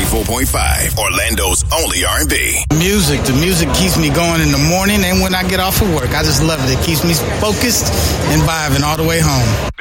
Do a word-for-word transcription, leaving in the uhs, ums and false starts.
ninety-four point five, Orlando's only R and B. Music. The music keeps me going in the morning and when I get off of work. I just love it. It keeps me focused and vibing all the way home.